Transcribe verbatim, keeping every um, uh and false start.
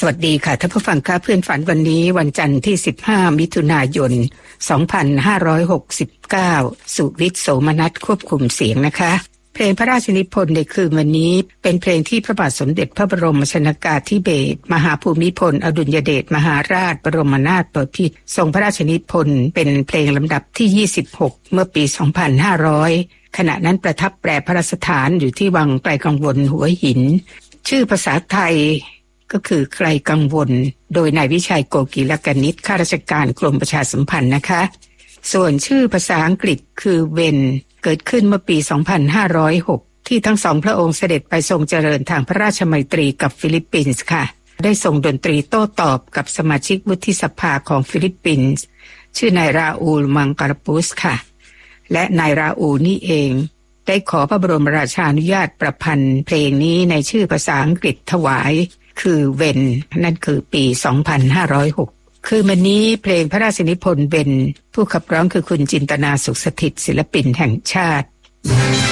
สวัสดีค่ะท่านผู้ฟังค่ะเพื่อนฝันวันนี้วันจันทร์ที่สิบห้ามิถุนายนสองพันห้าร้อยหกสิบเก้าสุวิทย์โสมนัสควบคุมเสียงนะคะเพลงพระราชนิพนธ์ในคืนวันนี้เป็นเพลงที่พระบาทสมเด็จพระบรมชนกาธิเบศรมหาภูมิพลอดุลยเดชมหาราชบรมนาถบพิตรทรงพระราชนิพนธ์เป็นเพลงลำดับที่ยี่สิบหกเมื่อปีสองพันห้าร้อยขณะนั้นประทับแปรพระราชฐานอยู่ที่วังไกลกังวลหัวหินชื่อภาษาไทยก็คือไกลกังวลโดยนายวิชัยโกกีลกนิษฐ์ข้าราชการกรมประชาสัมพันธ์นะคะส่วนชื่อภาษาอังกฤษคือเวนเกิดขึ้นเมื่อปีสองพันห้าร้อยหกที่ทั้งสองพระองค์เสด็จไปทรงเจริญทางพระราชมัยตรีกับฟิลิปปินส์ค่ะได้ส่งดนตรีโต้ตอบกับสมาชิกวุฒิสภาของฟิลิปปินส์ชื่อนายราอูลมังการปุสค่ะและนายราอูลนี่เองได้ขอพระบรมราชานุญาตประพันธ์เพลงนี้ในชื่อภาษาอังกฤษถวายคือเวนนั่นคือปีสองพันห้าร้อยหกคือวันนี้เพลงพระราชนิพนธ์เวนผู้ขับร้องคือคุณจินตนาสุขสถิตศิลปินแห่งชาติ